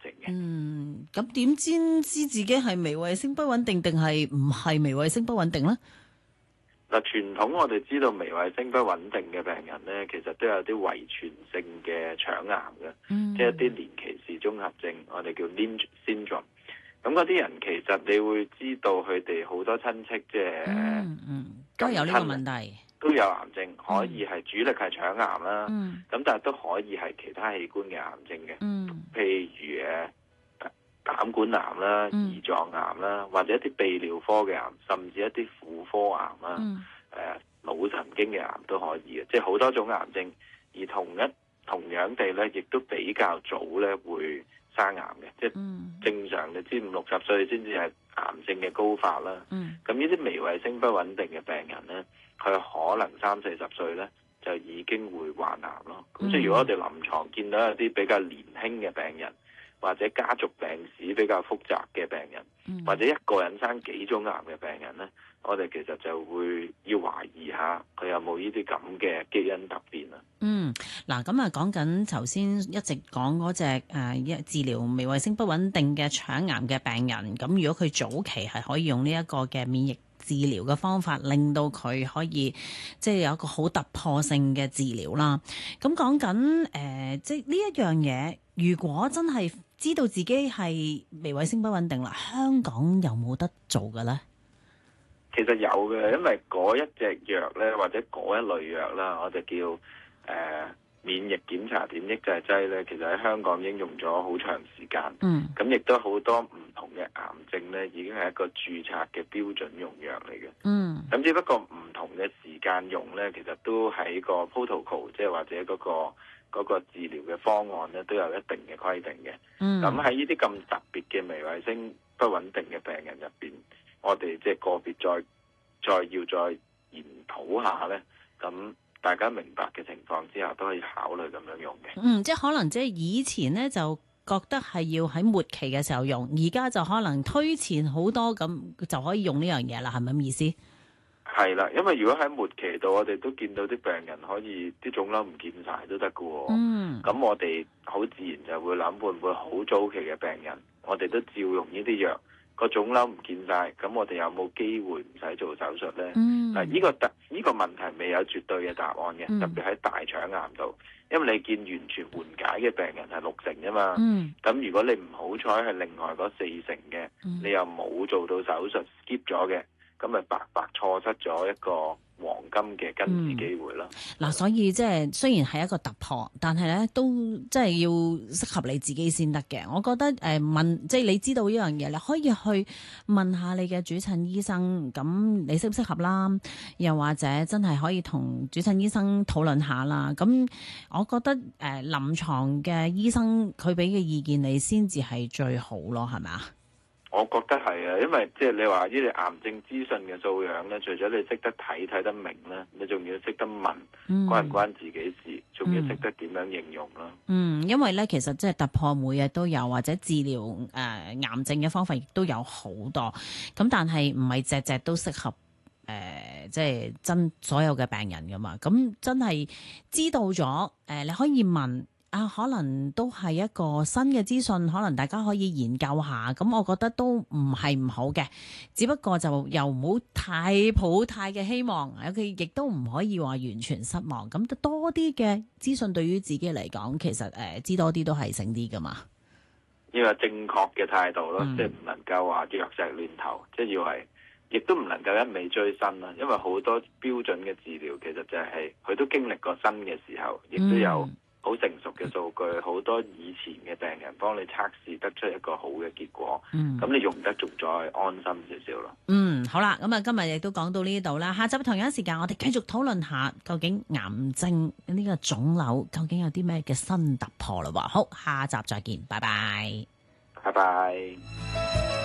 症嘅。 咁點知自己係微衛星不穩定定係唔係微衛星不穩定呢？ 嗱，傳統我哋知道微衛星不穩定嘅病人呢，其實都有啲遺傳性嘅腸癌嘅，即係一啲年期視綜合症，我哋叫 Lynch syndrome。咁嗰啲人其實你會知道佢哋好多親戚即係都有呢個問題， 都有癌症，可以係主力係腸癌啦，咁但係都可以係其他器官嘅癌症嘅，譬如膽管癌啦、胰臟癌啦，或者一啲泌尿科嘅癌，甚至一啲婦科癌啦，腦神經嘅癌都可以嘅，即係好多種癌症，而同樣地咧，亦都比較早咧會生癌嘅，即係正常你知50-60歲先至係癌症嘅高發啦。咁呢啲微衛星不穩定嘅病人咧，佢可能30-40歲咧就已經會患癌咯。咁即係如果我哋臨床見到一啲比較年輕嘅病人，或者家族病史比較複雜嘅病人，或者一個人生幾種癌嘅病人咧，我哋其實就會要懷疑下佢有冇呢啲咁嘅基因突變啦。 嗱，咁啊講緊頭先一直講嗰隻治療微衛星不穩定嘅腸癌嘅病人，咁如果佢早期係可以用呢一個嘅免疫治療嘅方法，令到佢可以即係有一個好突破性嘅治療啦。咁講緊即係呢一樣嘢，如果真係知道自己係微衛星不穩定啦，香港有冇得做嘅咧？ 其實有嘅，因為嗰一隻藥咧，或者嗰一類藥啦，我哋叫免疫檢查點抑制劑咧，其實喺香港已經用咗好長時間。咁亦都好多唔同嘅癌症咧，已經係一個註冊嘅標準用藥嚟嘅。咁只不過唔同嘅時間用咧，其實都喺個 protocol， 即係或者嗰個治療嘅方案咧，都有一定嘅規定嘅。咁喺呢啲咁特別嘅微衛星不穩定嘅病人入邊，我哋即係個別再研討下咧，咁大家明白嘅情況之下，都可以考慮咁樣用嘅。 即係可能即係以前咧就覺得係要喺末期嘅時候用，而家就可能推前好多，咁就可以用呢樣嘢啦，係咪咁意思？ 係啦，因為如果喺末期度，我哋都見到啲病人可以啲腫瘤唔見晒都得㗎喎。咁我哋好自然就會諗，會唔會好早期嘅病人，我哋都照用呢啲藥，個腫瘤唔見晒，咁我哋有冇機會唔使做手術呢？嗱，呢個問題未有絕對嘅答案嘅，特別喺大腸癌度，因為你見完全緩解嘅病人係60成啫嘛。咁如果你唔好彩係另外嗰40成嘅，你又冇做到手術 skip 咗嘅，咁咪白白錯失咗一個黃金嘅根治機會咯。 所以即係雖然係一個突破，但係咧都即係要適合你自己先得嘅。我覺得問即係你知道呢樣嘢，你可以去問下你嘅主診醫生，咁你適唔適合啦？又或者真係可以同主診醫生討論下啦。咁我覺得臨床嘅醫生佢俾嘅意見你先至係最好咯，係咪啊？ 我覺得係啊，因為即係你話呢啲癌症資訊嘅素養咧，除咗你識得睇得明咧，你仲要識得問，關唔關自己事，仲要識得點樣應用啦。 因為咧其實即係突破每日都有，或者治療癌症嘅方法亦都有好多，咁但係唔係隻隻都適合即係所有嘅病人噶嘛。咁真係知道咗你可以問。可能都係一個新嘅資訊，可能大家可以研究下，咁我覺得都唔係唔好嘅，只不過就又唔好太抱太嘅希望，佢亦都唔可以話完全失望。咁多啲嘅資訊對於自己嚟講，其實知多啲都係醒啲噶嘛。 要有正確嘅態度咯，即係唔能夠話藥石亂投，即係要係，亦都唔能夠一味追新啦。因為好多標準嘅治療，其實就係佢都經歷過新嘅時候，亦都有好成熟嘅數據，好多以前嘅病人幫你測試得出一個好嘅結果，咁你用得仲再安心少少咯。 好啦，咁啊今日亦都講到呢度啦，下集同樣時間我哋繼續討論下究竟癌症呢個腫瘤究竟有啲咩嘅新突破啦。好，下集再見，拜拜。 拜拜。